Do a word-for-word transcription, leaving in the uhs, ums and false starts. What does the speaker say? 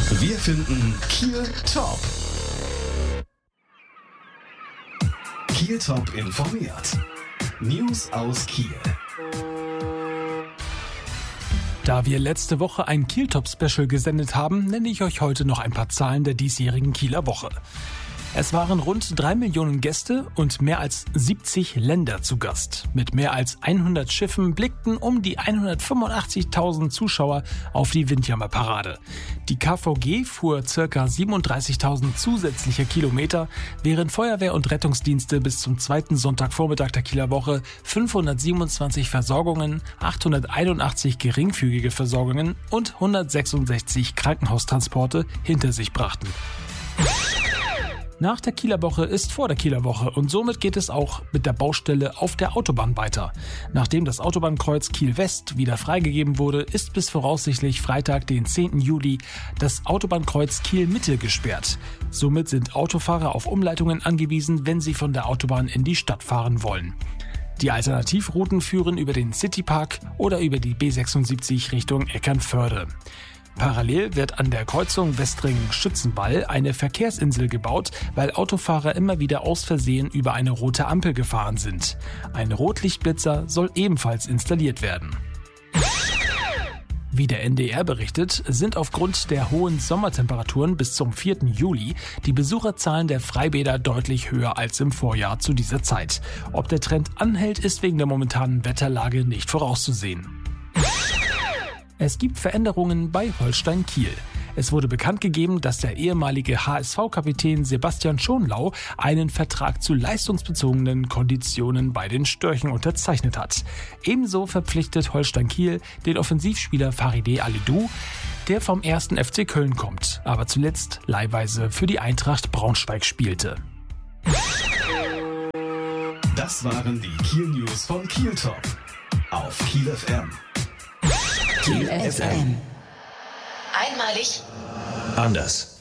Wir finden Kiel top. Kiel top informiert. News aus Kiel. Da wir letzte Woche ein Kiel Top Special gesendet haben, nenne ich euch heute noch ein paar Zahlen der diesjährigen Kieler Woche. Es waren rund drei Millionen Gäste und mehr als siebzig Länder zu Gast. Mit mehr als hundert Schiffen blickten um die hundertfünfundachtzigtausend Zuschauer auf die Windjammer-Parade. Die K V G fuhr ca. siebenunddreißigtausend zusätzliche Kilometer, während Feuerwehr und Rettungsdienste bis zum zweiten Sonntagvormittag der Kieler Woche fünfhundertsiebenundzwanzig Versorgungen, achthunderteinundachtzig geringfügige Versorgungen und hundertsechsundsechzig Krankenhaustransporte hinter sich brachten. Nach der Kieler Woche ist vor der Kieler Woche und somit geht es auch mit der Baustelle auf der Autobahn weiter. Nachdem das Autobahnkreuz Kiel-West wieder freigegeben wurde, ist bis voraussichtlich Freitag, den zehnten Juli, das Autobahnkreuz Kiel-Mitte gesperrt. Somit sind Autofahrer auf Umleitungen angewiesen, wenn sie von der Autobahn in die Stadt fahren wollen. Die Alternativrouten führen über den Citypark oder über die B sechsundsiebzig Richtung Eckernförde. Parallel wird an der Kreuzung Westring-Schützenwall eine Verkehrsinsel gebaut, weil Autofahrer immer wieder aus Versehen über eine rote Ampel gefahren sind. Ein Rotlichtblitzer soll ebenfalls installiert werden. Wie der N D R berichtet, sind aufgrund der hohen Sommertemperaturen bis zum vierten Juli die Besucherzahlen der Freibäder deutlich höher als im Vorjahr zu dieser Zeit. Ob der Trend anhält, ist wegen der momentanen Wetterlage nicht vorauszusehen. Es gibt Veränderungen bei Holstein Kiel. Es wurde bekannt gegeben, dass der ehemalige H S V-Kapitän Sebastian Schonlau einen Vertrag zu leistungsbezogenen Konditionen bei den Störchen unterzeichnet hat. Ebenso verpflichtet Holstein Kiel den Offensivspieler Farideh Alidou, der vom ersten F C Köln kommt, aber zuletzt leihweise für die Eintracht Braunschweig spielte. Das waren die Kiel News von Kiel Top auf Kiel F M. Kiel F M. Einmalig. Anders.